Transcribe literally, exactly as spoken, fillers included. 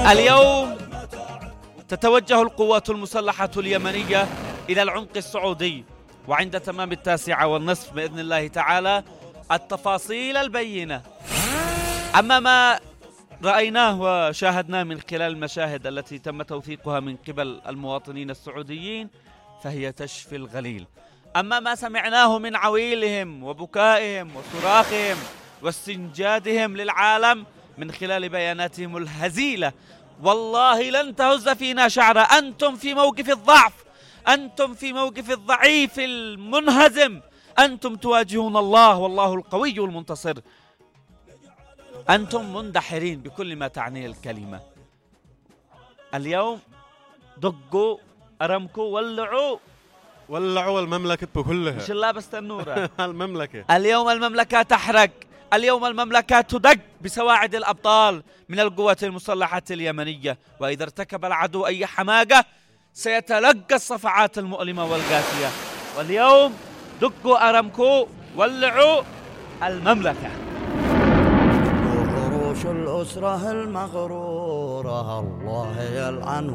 اليوم تتوجه القوات المسلحة اليمنية إلى العمق السعودي، وعند تمام التاسعة والنصف بإذن الله تعالى التفاصيل البينة. أما ما رأيناه وشاهدناه من خلال المشاهد التي تم توثيقها من قبل المواطنين السعوديين فهي تشفي الغليل. أما ما سمعناه من عويلهم وبكائهم وصراخهم واستنجادهم للعالم من خلال بياناتهم الهزيلة، والله لن تهز فينا شعرة. أنتم في موقف الضعف، أنتم في موقف الضعيف المنهزم، أنتم تواجهون الله والله القوي المنتصر. أنتم مندحرين بكل ما تعنيه الكلمة. اليوم دقوا أرمكوا ولعوا ولعوا المملكة كلها، مش اللابس تنورة المملكة. اليوم المملكة تحرق، اليوم المملكة تدق بسواعد الأبطال من القوات المسلحة اليمنية، وإذا ارتكب العدو أي حماقة سيتلقى الصفعات المؤلمة والقاسية. واليوم دقوا أرمكوا ولعوا المملكة. وعروش الأسرة المغرورة الله يلعنهم.